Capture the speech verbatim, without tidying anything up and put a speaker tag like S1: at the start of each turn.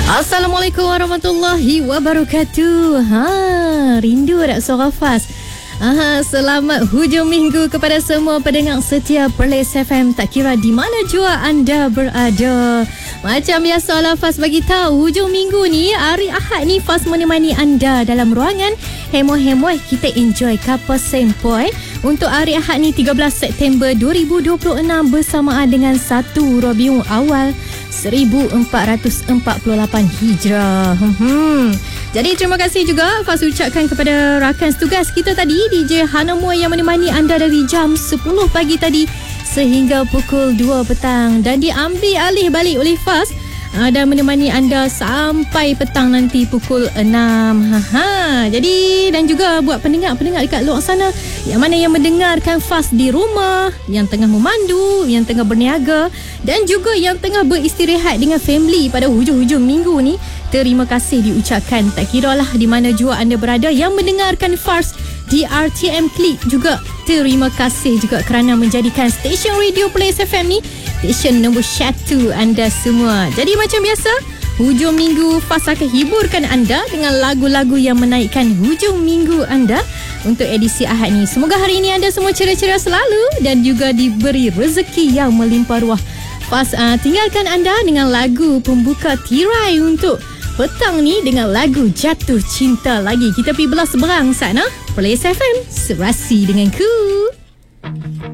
S1: Assalamualaikum warahmatullahi wabarakatuh. Ha, rindu tak suara Faz? Aha, selamat hujung minggu kepada semua pendengar setia Perlis F M, tak kira di mana jua anda berada. Macam biasalah, Faz bagi tahu hujung minggu ni, hari Ahad ni Faz menemani anda dalam ruangan heboh-heboh kita enjoy couple sempoi untuk hari Ahad ni tiga belas September dua ribu dua puluh enam bersamaan dengan satu Rabiul Awal seribu empat ratus empat puluh lapan Hijrah. Hmm. Jadi terima kasih juga Faz ucapkan kepada rakan tugas kita tadi, D J Hanamoy yang menemani anda dari jam sepuluh pagi tadi sehingga pukul dua petang dan diambil alih balik oleh Faz dan menemani anda sampai petang nanti pukul enam. Ha ha. Jadi dan juga buat pendengar-pendengar dekat luar sana yang mana yang mendengarkan Faz di rumah, yang tengah memandu, yang tengah berniaga dan juga yang tengah beristirahat dengan family pada hujung-hujung minggu ni, terima kasih diucapkan. Tak kiralah di mana jua anda berada yang mendengarkan Faz di R T M Klik juga, terima kasih juga kerana menjadikan stesen radio Perlis F M ni stesen nombor satu anda semua. Jadi macam biasa, hujung minggu Faz akan hiburkan anda dengan lagu-lagu yang menaikkan hujung minggu anda untuk edisi Ahad ni. Semoga hari ini anda semua ceria-ceria selalu dan juga diberi rezeki yang melimpah ruah. Faz uh, tinggalkan anda dengan lagu pembuka tirai untuk petang ni dengan lagu Jatuh Cinta Lagi. Kita pergi belah seberang sana. Perlis F M, serasi denganku.